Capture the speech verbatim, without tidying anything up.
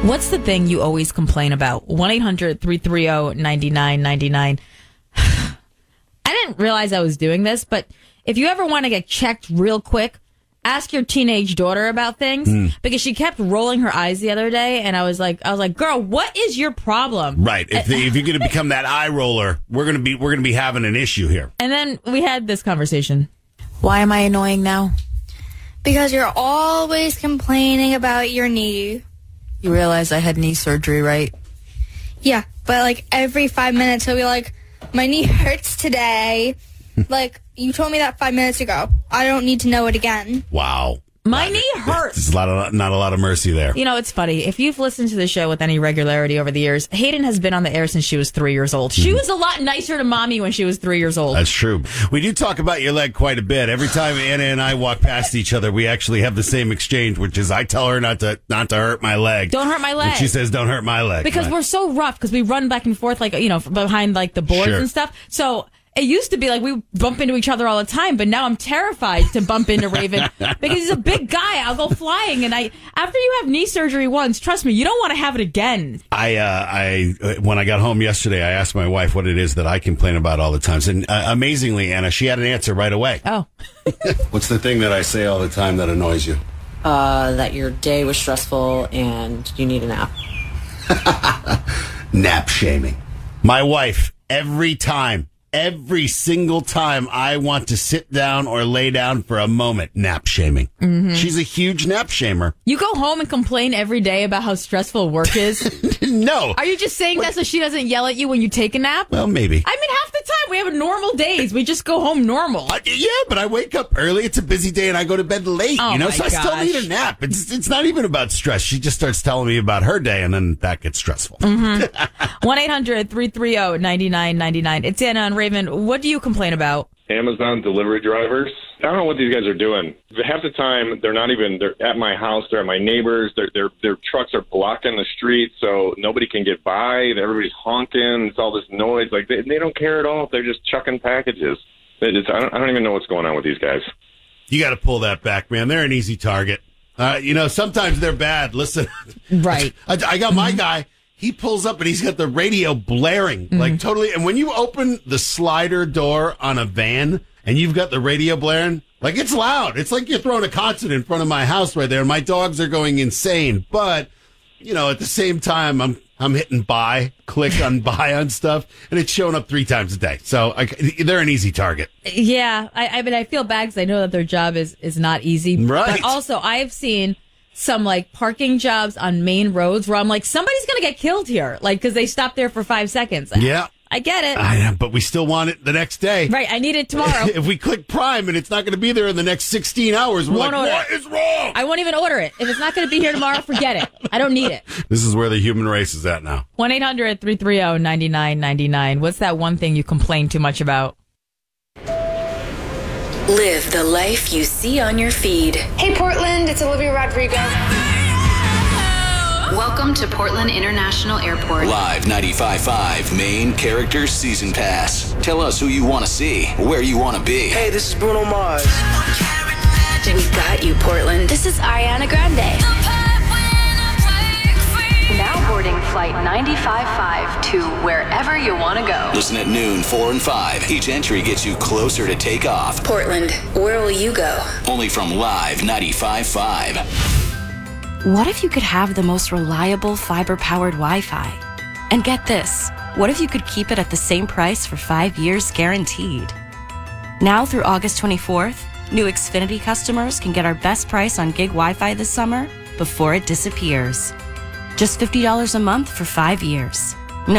What's the thing you always complain about? one eight hundred three three zero nine nine nine nine. I didn't realize I was doing this, but if you ever want to get checked real quick, ask your teenage daughter about things, mm. because she kept rolling her eyes the other day, and I was like, I was like, girl, what is your problem? Right. If, the, if you're going to become that eye roller, we're going to be we're going to be having an issue here. And then we had this conversation. Why am I annoying now? Because you're always complaining about your knee. You realize I had knee surgery, right? Yeah, but like every five minutes he'll be like, my knee hurts today. Like, you told me that five minutes ago. I don't need to know it again. Wow. My knee hurts. There's a lot of, not a lot of mercy there. You know, it's funny. If you've listened to the show with any regularity over the years, Hayden has been on the air since she was three years old. She was a lot nicer to mommy when she was three years old. That's true. We do talk about your leg quite a bit. Every time Anna and I walk past each other, we actually have the same exchange, which is I tell her not to not to hurt my leg. Don't hurt my leg. And she says, don't hurt my leg. Because right. we're so rough, because we run back and forth, like, you know, behind like the boards Sure. and stuff. So it used to be like we bump into each other all the time, but now I'm terrified to bump into Raven because he's a big guy. I'll go flying, and I after you have knee surgery once, trust me, you don't want to have it again. I, uh, I, when I got home yesterday, I asked my wife what it is that I complain about all the time, and uh, amazingly, Anna, she had an answer right away. Oh, what's the thing that I say all the time that annoys you? Uh, that your day was stressful and you need a nap. Nap shaming. My wife, every time. Every single time I want to sit down or lay down for a moment, nap shaming. Mm-hmm. She's a huge nap shamer. You go home and complain every day about how stressful work is? No. Are you just saying what? that so she doesn't yell at you when you take a nap? Well, maybe. I mean, half the time we have normal days. We just go home normal. Uh, yeah, but I wake up early. It's a busy day, and I go to bed late. Oh you know, my so I still gosh. need a nap. It's it's not even about stress. She just starts telling me about her day, and then that gets stressful. Mm-hmm. one eight hundred three three zero nine nine nine nine. It's Anna and Raven. What do you complain about? Amazon delivery drivers. I don't know what these guys are doing. Half the time, they're not even, they're at my house, they're at my neighbors, their their their trucks are blocking the street so nobody can get by, everybody's honking, it's all this noise. Like, they, they don't care at all if they're just chucking packages. They just, I, don't, I don't even know what's going on with these guys. You got to pull that back, man. They're an easy target. Uh, you know, sometimes they're bad. Listen. Right. I, I got my guy. He pulls up and he's got the radio blaring, mm-hmm. like totally. And when you open the slider door on a van and you've got the radio blaring, like it's loud. It's like you're throwing a concert in front of my house right there. And my dogs are going insane. But, you know, at the same time, I'm I'm hitting buy, click on buy on stuff, and it's showing up three times a day. So I, they're an easy target. Yeah. I, I mean, I feel bad because I know that their job is, is not easy. Right. But also, I've seen some like parking jobs on main roads where I'm like, somebody's going to get killed here. Like, because they stopped there for five seconds. Yeah. I get it. I know, but we still want it the next day. Right. I need it tomorrow. If we click Prime and it's not going to be there in the next sixteen hours, we're Won't like, order what it. is wrong? I won't even order it. If it's not going to be here tomorrow, forget it. I don't need it. This is where the human race is at now. one eight hundred three three zero nine nine nine nine. What's that one thing you complain too much about? Live the life you see on your feed. Hey, Portland, it's Olivia Rodrigo. Welcome to Portland International Airport. Live ninety-five point five Main Character Season Pass. Tell us who you want to see, where you want to be. Hey, this is Bruno Mars. We got you, Portland. This is Ariana Grande. Now boarding flight ninety-five point five to wherever you want to go. Listen at noon, four and five. Each entry gets you closer to take off. Portland, where will you go? Only from Live ninety-five point five. What if you could have the most reliable fiber-powered Wi-Fi? And get this, what if you could keep it at the same price for five years guaranteed? Now through August twenty-fourth, new Xfinity customers can get our best price on gig Wi-Fi this summer before it disappears. Just fifty dollars a month for five years.